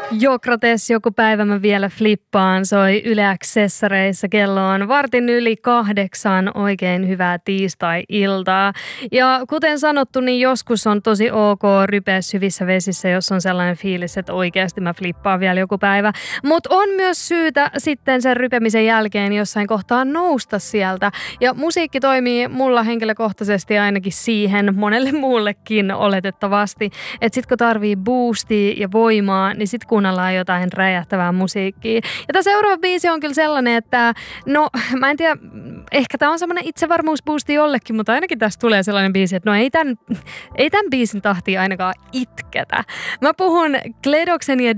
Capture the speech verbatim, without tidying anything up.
Jokrates, joku päivä mä vielä flippaan, soi Yle Accessareissa. Kello on vartin yli kahdeksan. Oikein hyvää tiistai-iltaa. Ja kuten sanottu, niin joskus on tosi ok rypeä syvissä vesissä, jos on sellainen fiilis, että oikeasti mä flippaan vielä joku päivä. Mutta on myös syytä sitten sen rypemisen jälkeen jossain kohtaa nousta sieltä. Ja musiikki toimii mulla henkilökohtaisesti ainakin siihen, monelle muullekin oletettavasti, että sit kun tarvii boostia ja voimaa, niin sit kuunnellaan jotain räjähtävää musiikkia. Ja tämä seuraava biisi on kyllä sellainen, että no mä en tiedä, ehkä tämä on semmoinen itsevarmuusboosti jollekin, mutta ainakin tästä tulee sellainen biisi, että no ei tämän, ei tämän biisin tahtia ainakaan itketä. Mä puhun Kledoksen ja